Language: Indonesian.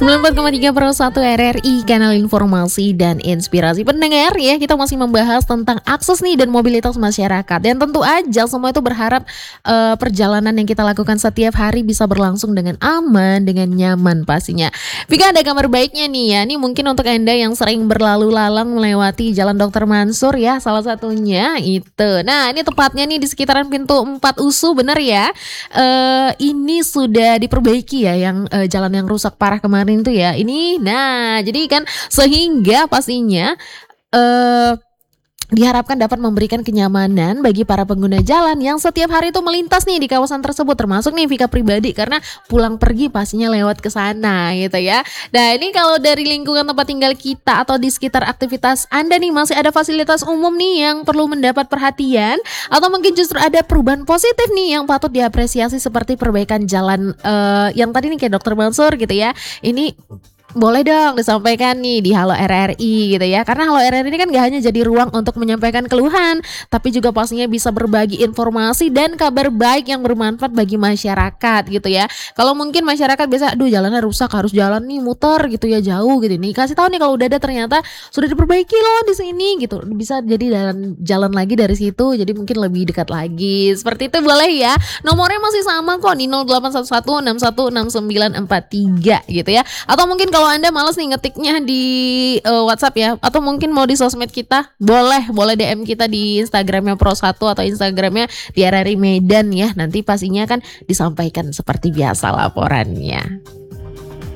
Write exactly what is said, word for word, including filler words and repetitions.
sembilan puluh empat koma tiga Pro satu R R I, kanal informasi dan inspirasi pendengar ya. Kita masih membahas tentang akses nih dan mobilitas masyarakat. Dan tentu aja semua itu berharap uh, perjalanan yang kita lakukan setiap hari bisa berlangsung dengan aman, dengan nyaman pastinya. Vika, ada kabar baiknya nih ya. Ini mungkin untuk Anda yang sering berlalu lalang melewati Jalan Dokter Mansur ya, salah satunya itu. Nah, ini tepatnya nih di sekitaran pintu empat U S U, bener ya. Uh, ini sudah diperbaiki ya yang uh, jalan yang rusak parah kemarin tuh ya. Ini nah, jadi kan sehingga pastinya eh diharapkan dapat memberikan kenyamanan bagi para pengguna jalan yang setiap hari itu melintas nih di kawasan tersebut, termasuk nih Vika pribadi karena pulang pergi pastinya lewat ke sana gitu ya. Nah, ini kalau dari lingkungan tempat tinggal kita atau di sekitar aktivitas Anda nih, masih ada fasilitas umum nih yang perlu mendapat perhatian atau mungkin justru ada perubahan positif nih yang patut diapresiasi seperti perbaikan jalan uh, yang tadi nih kayak Dokter Mansur gitu ya. Ini boleh dong disampaikan nih di Halo R R I gitu ya. Karena Halo R R I ini kan gak hanya jadi ruang untuk menyampaikan keluhan, tapi juga pastinya bisa berbagi informasi dan kabar baik yang bermanfaat bagi masyarakat gitu ya. Kalau mungkin masyarakat biasa, aduh jalannya rusak, harus jalan nih muter gitu ya, jauh gitu nih. Kasih tahu nih kalau udah ada ternyata sudah diperbaiki loh di sini gitu. Bisa jadi jalan jalan lagi dari situ, jadi mungkin lebih dekat lagi. Seperti itu boleh ya. Nomornya masih sama kok di nol delapan satu satu enam satu enam sembilan empat tiga gitu ya. Atau mungkin kalau Kalau Anda malas nih ngetiknya di uh, WhatsApp ya, atau mungkin mau di sosmed kita, boleh boleh D M kita di Instagramnya Pro satu atau Instagramnya di R R I Medan ya. Nanti pastinya kan disampaikan seperti biasa laporannya.